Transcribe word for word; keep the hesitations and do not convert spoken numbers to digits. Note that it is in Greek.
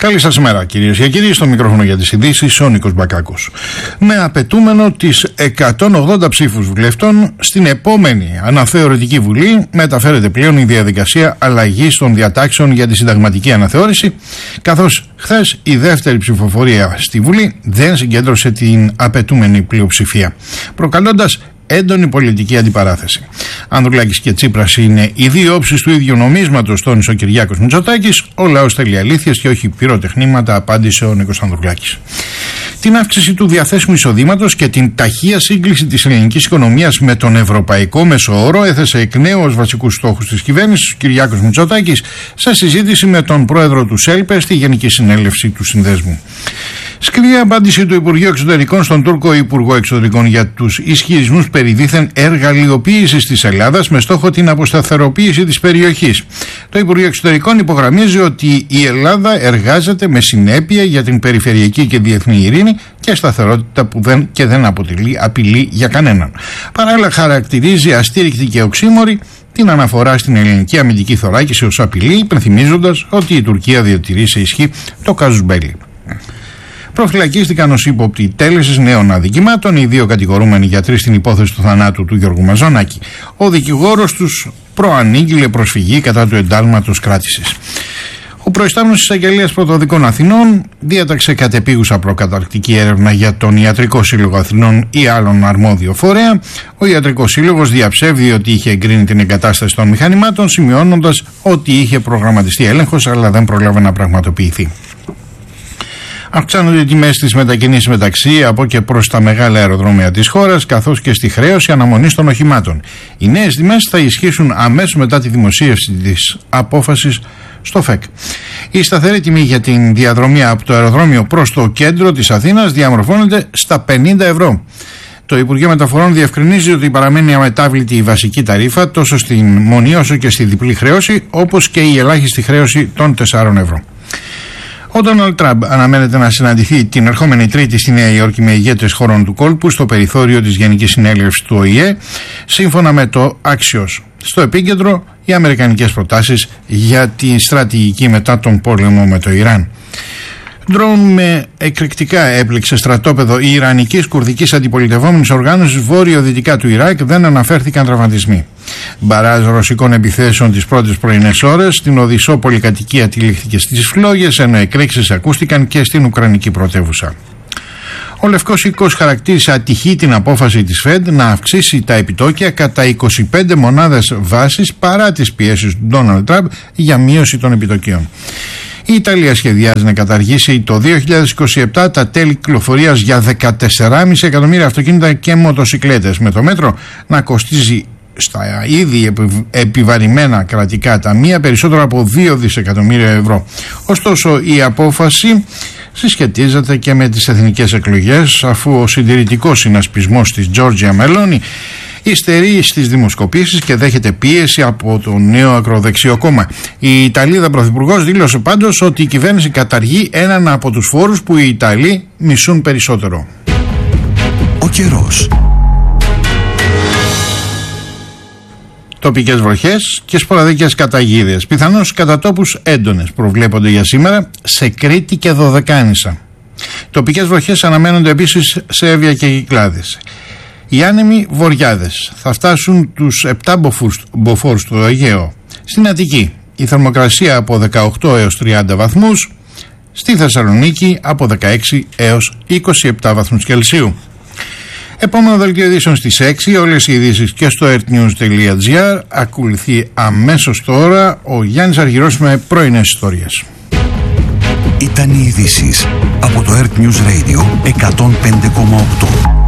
Καλή σας ημέρα, κυρίες και κύριοι. Στο μικρόφωνο για τις ειδήσεις, ο Νίκος Μπακάκος. Με απαιτούμενο τις εκατόν ογδόντα ψήφους βουλευτών, στην επόμενη αναθεωρητική βουλή μεταφέρεται πλέον η διαδικασία αλλαγής των διατάξεων για τη συνταγματική αναθεώρηση, καθώς χθες η δεύτερη ψηφοφορία στη Βουλή δεν συγκέντρωσε την απαιτούμενη πλειοψηφία, προκαλώντας έντονη πολιτική αντιπαράθεση. Ανδρουλάκης και Τσίπρας είναι οι δύο όψεις του ίδιου νομίσματος, τόνισε ο Κυριάκος Μητσοτάκης. Ο λαός θέλει αλήθειες και όχι πυροτεχνήματα, απάντησε ο Νίκος Ανδρουλάκης. Την αύξηση του διαθέσιμου εισοδήματος και την ταχεία σύγκληση της ελληνικής οικονομίας με τον ευρωπαϊκό μεσοόρο έθεσε εκ νέου ως βασικούς στόχους της κυβέρνησης ο Κυριάκος Μητσοτάκης σε συζήτηση με τον πρόεδρο του ΣΕΛΠΕ στη Γενική Συνέλευση του Συνδέσμου. Σκληρή απάντηση του Υπουργείου Εξωτερικών στον Τούρκο Υπουργό Εξωτερικών για τους ισχυρισμούς περί δίθεν εργαλειοποίησης της Ελλάδας με στόχο την αποσταθεροποίηση της περιοχής. Το Υπουργείο Εξωτερικών υπογραμμίζει ότι η Ελλάδα εργάζεται με συνέπεια για την περιφερειακή και διεθνή ειρήνη και σταθερότητα που δεν και δεν αποτελεί απειλή για κανέναν. Παράλληλα, χαρακτηρίζει αστήρικτη και οξύμορη την αναφορά στην ελληνική αμυντική θωράκιση ως απειλή, υπενθυμίζοντας ότι η Τουρκία διατηρεί σε ισχύ το κάζους μπέλι. Προφυλακίστηκαν ως ύποπτοι τέλεσης νέων αδικημάτων οι δύο κατηγορούμενοι γιατροί στην υπόθεση του θανάτου του Γιώργου Μαζονάκη. Ο δικηγόρος τους προανήγγειλε προσφυγή κατά του εντάλματος κράτησης. Ο προϊστάμενος της Εισαγγελίας Πρωτοδικών Αθηνών διέταξε κατεπίγουσα προκαταρκτική έρευνα για τον Ιατρικό Σύλλογο Αθηνών ή άλλον αρμόδιο φορέα. Ο Ιατρικός Σύλλογος διαψεύδει ότι είχε εγκρίνει την εγκατάσταση των μηχανημάτων, σημειώνοντας ότι είχε προγραμματιστεί έλεγχος αλλά δεν πρόλαβε να πραγματοποιηθεί. Αυξάνονται οι τιμές της μετακίνησης μεταξύ από και προς τα μεγάλα αεροδρόμια της χώρας, καθώς και στη χρέωση αναμονής των οχημάτων. Οι νέες τιμές θα ισχύσουν αμέσως μετά τη δημοσίευση της απόφασης στο ΦΕΚ. Η σταθερή τιμή για την διαδρομή από το αεροδρόμιο προς το κέντρο της Αθήνας διαμορφώνεται στα πενήντα ευρώ. Το Υπουργείο Μεταφορών διευκρινίζει ότι παραμένει αμετάβλητη η βασική ταρίφα τόσο στην μονή όσο και στη διπλή χρέωση, όπως και η ελάχιστη χρέωση των τεσσάρων ευρώ. Ο Ντόναλντ Τραμπ αναμένεται να συναντηθεί την ερχόμενη Τρίτη στη Νέα Υόρκη με ηγέτες χωρών του κόλπου στο περιθώριο της Γενικής Συνέλευσης του Ο Η Ε, σύμφωνα με το Axios. Στο επίκεντρο, οι αμερικανικές προτάσεις για τη στρατηγική μετά τον πόλεμο με το Ιράν. Ντρόουν με εκρηκτικά έπληξε στρατόπεδο η Ιρανικής Κουρδικής Αντιπολιτευόμενης Οργάνωσης βόρειο-δυτικά του Ιράκ, δεν αναφέρθηκαν τραυματισμοί. Μπαράζ ρωσικών επιθέσεων τις πρώτες πρωινές ώρες στην οδυσσό πολυκατοικία τυλίχθηκε στις φλόγες, ενώ εκρήξεις ακούστηκαν και στην Ουκρανική πρωτεύουσα. Ο Λευκός Οίκος χαρακτήρισε ατυχή την απόφαση της Φεντ να αυξήσει τα επιτόκια κατά είκοσι πέντε μονάδες βάσης παρά τις πιέσεις του Ντόναλντ Τραμπ για μείωση των επιτοκίων. Η Ιταλία σχεδιάζει να καταργήσει το δύο χιλιάδες είκοσι επτά τα τέλη κυκλοφορίας για δεκατέσσερα κόμμα πέντε εκατομμύρια αυτοκίνητα και μοτοσικλέτες, με το μέτρο να κοστίζει στα ήδη επιβαρημένα κρατικά ταμεία περισσότερο από δύο δισεκατομμύρια ευρώ. Ωστόσο, η απόφαση συσχετίζεται και με τις εθνικές εκλογές, αφού ο συντηρητικός συνασπισμός της Τζόρτζια Μελόνι υστερεί στις δημοσκοπήσεις και δέχεται πίεση από το νέο ακροδεξιό κόμμα. Η Ιταλίδα Πρωθυπουργός δήλωσε πάντως ότι η κυβέρνηση καταργεί έναν από τους φόρους που οι Ιταλοί μισούν περισσότερο. Ο καιρός. Τοπικές βροχές και σποραδικές καταιγίδες, πιθανώς κατά τόπους έντονες, προβλέπονται για σήμερα σε Κρήτη και Δωδεκάνησα. Τοπικές βροχές αναμένονται επίσης σε Εύβοια και Κυκλάδες. Οι άνεμοι βοριάδες θα φτάσουν τους επτά μποφόρ του Αιγαίο. Στην Αττική η θερμοκρασία από δεκαοκτώ έως τριάντα βαθμούς, στη Θεσσαλονίκη από δεκαέξι έως είκοσι επτά βαθμούς Κελσίου. Επόμενο δελτίο ειδήσεων στις έξι, όλες οι ειδήσεις και στο earthnews τελεία gr. Ακολουθεί αμέσως τώρα ο Γιάννης Αργυρός με πρωινές ιστορίες. Ήταν οι ειδήσεις από το Earth News Radio εκατόν πέντε κόμμα οκτώ.